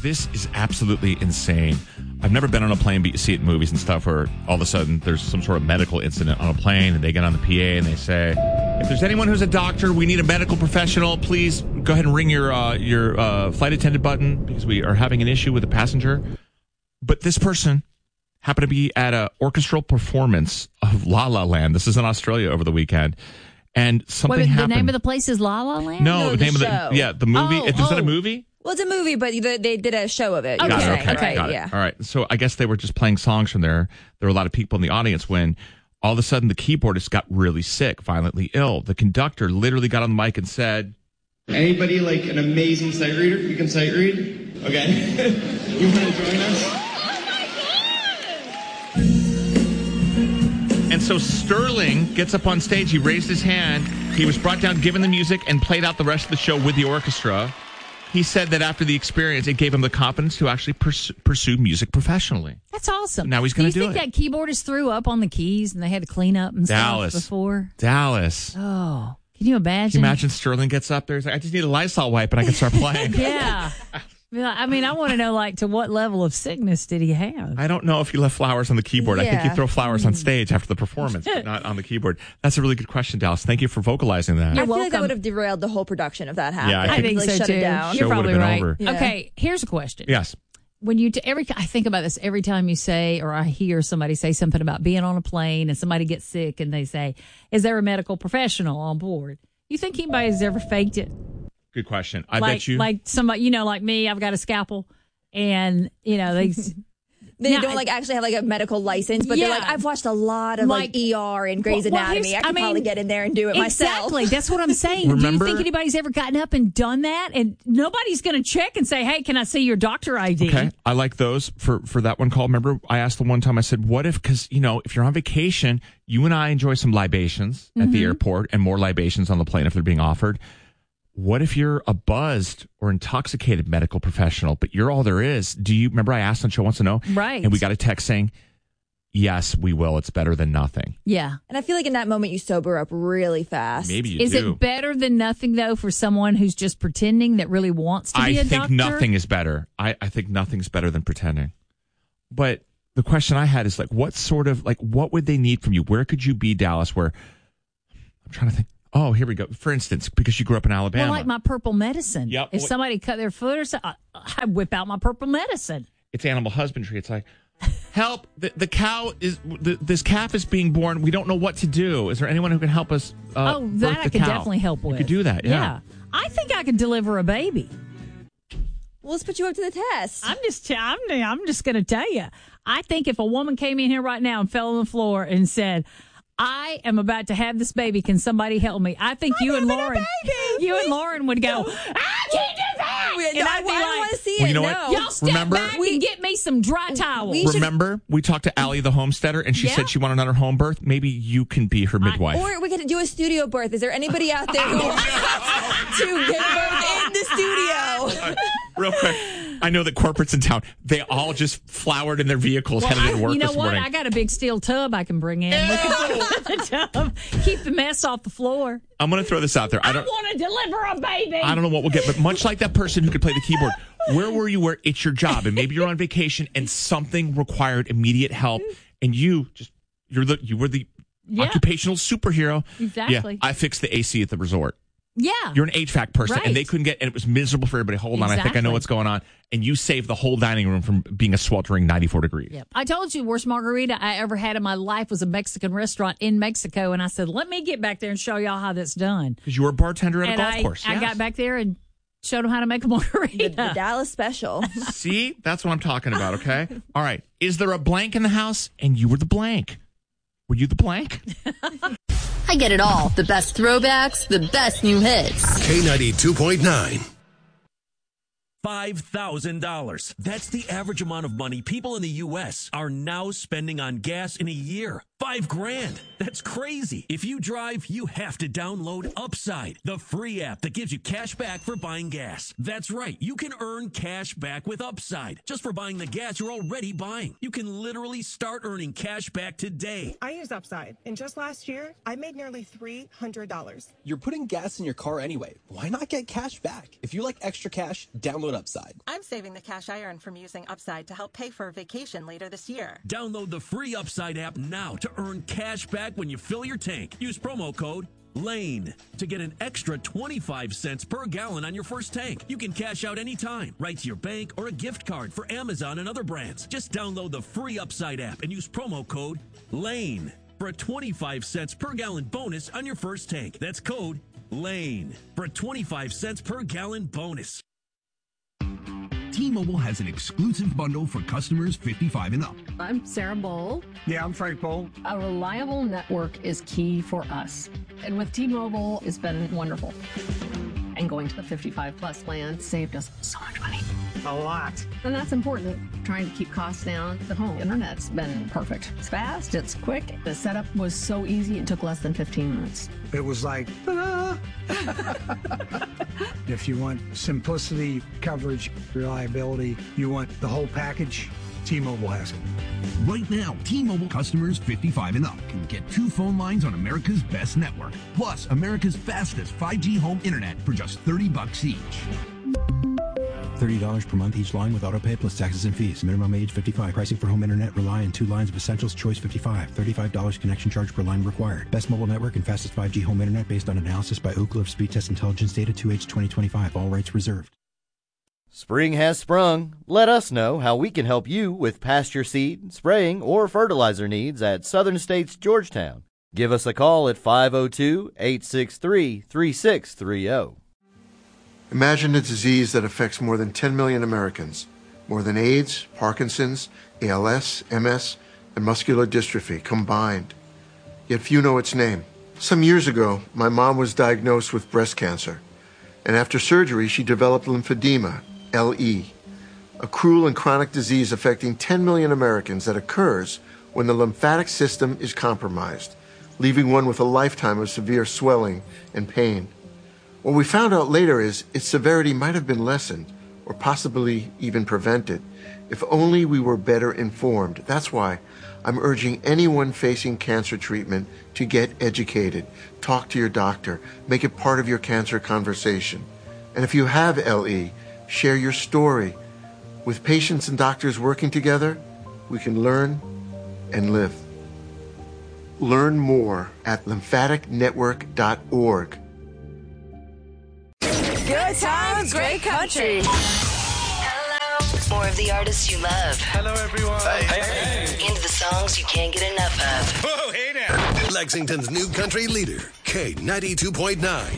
This is absolutely insane. I've never been on a plane, but you see it in movies and stuff where all of a sudden there's some sort of medical incident on a plane and they get on the PA and they say, if there's anyone who's a doctor, we need a medical professional, please go ahead and ring your flight attendant button because we are having an issue with a passenger. But this person happened to be at an orchestral performance of La La Land. This is in Australia over the weekend. And something happened. The name of the place is La La Land? No, the name show. of the movie. Is that a movie? Well, it's a movie, but they did a show of it. Okay. Got it. Yeah. All right. So I guess they were just playing songs from there. There were a lot of people in the audience when all of a sudden the keyboardist got really sick, violently ill. The conductor literally got on the mic and said, anybody like an amazing sight reader? You can sight read? Okay. You want to join us? And so Sterling gets up on stage. He raised his hand. He was brought down, given the music, and played out the rest of the show with the orchestra. He said that after the experience, it gave him the confidence to actually pursue music professionally. That's awesome. Now he's going to do it. Do you think that keyboardist threw up on the keys and they had to clean up and stuff before? Dallas. Oh, can you imagine? Can you imagine Sterling gets up there? He's like, I just need a Lysol wipe and I can start playing. Yeah. I mean, I want to know, like, to what level of sickness did he have? I don't know if he left flowers on the keyboard. I think you throw flowers on stage after the performance, but not on the keyboard. That's a really good question, Dallas. Thank you for vocalizing that. I feel like that would have derailed the whole production if that happened. Yeah, I think so, shut too. it down. You're probably right. Over. Yeah. Okay, here's a question. Yes. When I think about this every time you say, or I hear somebody say something about being on a plane and somebody gets sick and they say, is there a medical professional on board? You think anybody's ever faked it? Good question. I bet you. Like somebody, like me, I've got a scalpel and, they... They don't actually have a medical license, but they're like, I've watched a lot of ER and Grey's Anatomy. I could probably get in there and do it myself. Exactly. That's what I'm saying. Remember? Do you think anybody's ever gotten up and done that? And nobody's going to check and say, hey, can I see your doctor ID? Okay. I like those for that one call. Remember, I asked the one time, I said, what if, because, if you're on vacation, you and I enjoy some libations at the airport and more libations on the plane if they're being offered. What if you're a buzzed or intoxicated medical professional, but you're all there is? Do you remember I asked on Show Wants to Know? Right. And we got a text saying, yes, we will. It's better than nothing. Yeah. And I feel like in that moment you sober up really fast. Maybe you do. Is it better than nothing, though, for someone who's just pretending that really wants to be a doctor? I think nothing is better. I think nothing's better than pretending. But the question I had is, what would they need from you? Where could you be, Dallas, where I'm trying to think. Oh, here we go. For instance, because you grew up in Alabama. Well, like my purple medicine. Yep. If somebody cut their foot or something, I whip out my purple medicine. It's animal husbandry. It's like, help, the cow is, this calf is being born. We don't know what to do. Is there anyone who can help us that I could definitely help with. You could do that, yeah. I think I could deliver a baby. Well, let's put you up to the test. I'm just going to tell you. I think if a woman came in here right now and fell on the floor and said, I am about to have this baby. Can somebody help me? I think you and Lauren would go, I can't do that. And I don't want to see it. You know no. what? Y'all step back and get me some dry towels. Remember, we talked to Allie the homesteader, and she said she wanted another home birth. Maybe you can be her midwife. Or we could do a studio birth. Is there anybody out there who wants to give birth in the studio? Real quick. I know that corporates in town, they all just flowered in their vehicles headed to work you know this what? morning. I got a big steel tub I can bring in. We can put it in the tub. Keep the mess off the floor. I'm going to throw this out there. I want to deliver a baby. I don't know what we'll get, but much like that person who could play the keyboard, where were you where it's your job? And maybe you're on vacation and something required immediate help, and you were the occupational superhero. Exactly. Yeah, I fixed the AC at the resort. Yeah. You're an HVAC person, right. and they couldn't get, and it was miserable for everybody. Hold on, I think I know what's going on. And you saved the whole dining room from being a sweltering 94 degrees. Yep. I told you, worst margarita I ever had in my life was a Mexican restaurant in Mexico, and I said, let me get back there and show y'all how that's done. Because you were a bartender at a golf course. I got back there and showed them how to make a margarita. The Dallas special. See? That's what I'm talking about, okay? All right. Is there a blank in the house? And you were the blank. Were you the blank? I get it all. The best throwbacks, the best new hits. K92.9. $5,000. That's the average amount of money people in the U.S. are now spending on gas in a year. $5,000. That's crazy. If you drive, you have to download Upside, the free app that gives you cash back for buying gas. That's right. You can earn cash back with Upside just for buying the gas you're already buying. You can literally start earning cash back today. I use Upside, and just last year, I made nearly $300. You're putting gas in your car anyway. Why not get cash back? If you like extra cash, download Upside. I'm saving the cash I earn from using Upside to help pay for a vacation later this year. Download the free Upside app now to earn cash back when you fill your tank. Use promo code LANE to get an extra 25 cents per gallon on your first tank. You can cash out anytime, right to your bank or a gift card for Amazon and other brands. Just download the free Upside app and use promo code LANE for a 25 cents per gallon bonus on your first tank. That's code LANE for a 25 cents per gallon bonus. T-Mobile has an exclusive bundle for customers 55 and up. I'm Sarah Bowl. Yeah, I'm Frank Bowl. A reliable network is key for us. And with T-Mobile, it's been wonderful. And going to the 55-plus plan saved us so much money. A lot. And that's important. Trying to keep costs down. The home internet's been perfect. It's fast, it's quick. The setup was so easy, it took less than 15 minutes. It was like, ta-da! If you want simplicity, coverage, reliability, you want the whole package, T-Mobile has it. Right now, T-Mobile customers 55 and up can get 2 phone lines on America's best network, plus America's fastest 5G home internet for just $30 each. $30 per month each line with autopay plus taxes and fees. Minimum age 55. Pricing for home internet rely on 2 lines of Essentials Choice 55. $35 connection charge per line required. Best mobile network and fastest 5G home internet based on analysis by Ookla of Speed Test Intelligence data 2H 2025. All rights reserved. Spring has sprung. Let us know how we can help you with pasture seed, spraying, or fertilizer needs at Southern States Georgetown. Give us a call at 502-863-3630. Imagine a disease that affects more than 10 million Americans, more than AIDS, Parkinson's, ALS, MS, and muscular dystrophy combined. Yet few know its name. Some years ago, my mom was diagnosed with breast cancer, and after surgery, she developed lymphedema, LE, a cruel and chronic disease affecting 10 million Americans that occurs when the lymphatic system is compromised, leaving one with a lifetime of severe swelling and pain. What we found out later is its severity might have been lessened or possibly even prevented if only we were better informed. That's why I'm urging anyone facing cancer treatment to get educated. Talk to your doctor. Make it part of your cancer conversation. And if you have LE, share your story. With patients and doctors working together, we can learn and live. Learn more at lymphaticnetwork.org. Good times, great country. Hello. More of the artists you love. Hello, everyone. Hey. Into the songs you can't get enough of. Whoa, hey now. Lexington's new country leader, K92.9.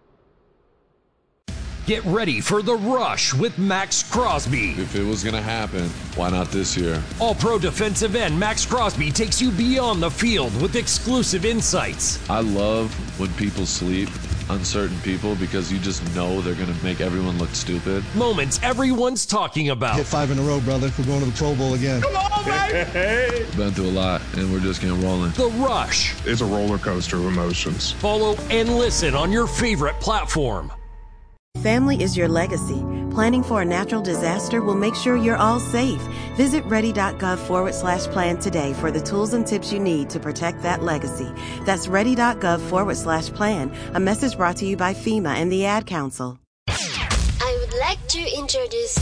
Get ready for The Rush with Max Crosby. If it was going to happen, why not this year? All-pro defensive end Max Crosby takes you beyond the field with exclusive insights. I love when people sleep on certain people because you just know they're going to make everyone look stupid. Moments everyone's talking about. Hit 5 in a row, brother. We're going to the Pro Bowl again. Come on, baby! Been through a lot, and we're just getting rolling. The Rush. It's a roller coaster of emotions. Follow and listen on your favorite platform. Family is your legacy. Planning for a natural disaster will make sure you're all safe. Visit ready.gov/plan today for the tools and tips you need to protect that legacy. That's ready.gov/plan. A message brought to you by FEMA and the Ad Council. I would like to introduce...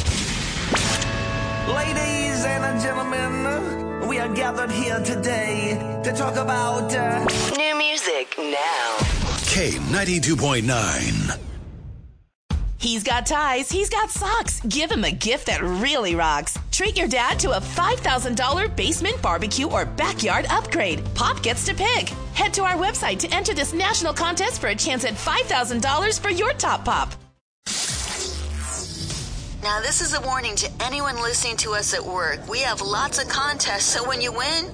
Ladies and gentlemen, we are gathered here today to talk about... new music now. K92.9. He's got ties, he's got socks. Give him a gift that really rocks. Treat your dad to a $5,000 basement barbecue or backyard upgrade. Pop gets to pick. Head to our website to enter this national contest for a chance at $5,000 for your top pop. Now, this is a warning to anyone listening to us at work. We have lots of contests, so when you win,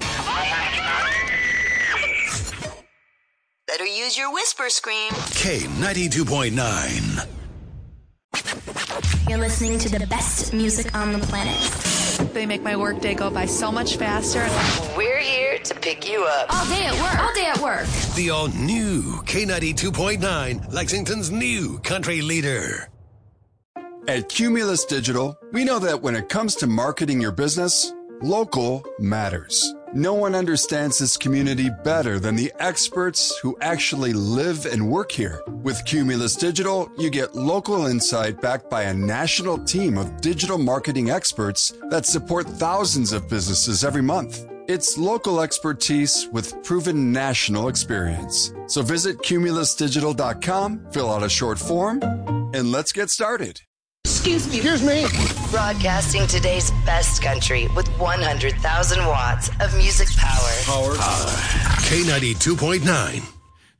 better use your whisper scream. K92.9. You're listening to the best music on the planet. They make my workday go by so much faster. We're here to pick you up. All day at work. The all-new K92.9, Lexington's new country leader. At Cumulus Digital, we know that when it comes to marketing your business, local matters. No one understands this community better than the experts who actually live and work here. With Cumulus Digital, you get local insight backed by a national team of digital marketing experts that support thousands of businesses every month. It's local expertise with proven national experience. So visit cumulusdigital.com, fill out a short form, and let's get started. Excuse me. Broadcasting today's best country with 100,000 watts of music power. K92.9.